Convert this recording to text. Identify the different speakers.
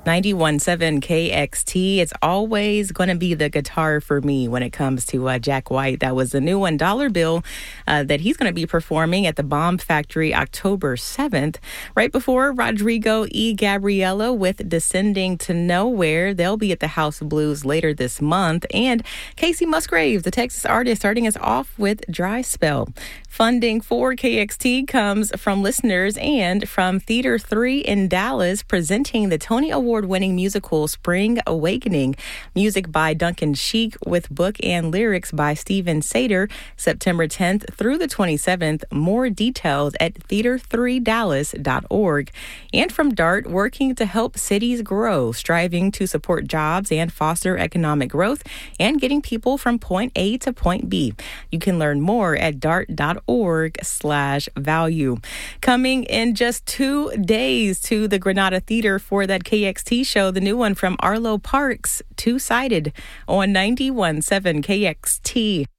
Speaker 1: 91.7 KXT. It's always going to be the guitar for me when it comes to Jack White. That was the new $1 bill that he's going to be performing at the Bomb Factory October 7th. Right before Rodrigo E. Gabriela with Descending to Nowhere. They'll be at the House of Blues later this month. And Casey Musgraves, the Texas artist, starting us off with Dry Spell. Funding for KXT comes from listeners and from Theater 3 in Dallas, presenting the Tony Award-winning musical Spring Awakening. Music by Duncan Sheik with book and lyrics by Steven Sater, September 10th through the 27th. More details at theater3dallas.org. And from DART, working to help cities grow, striving to support jobs and foster economic growth, and getting people from point A to point B. You can learn more at dart.org/value. Coming in just 2 days to the Granada Theater for that KXT show, the new one from Arlo Parks, Two-Sided, on 91.7 KXT.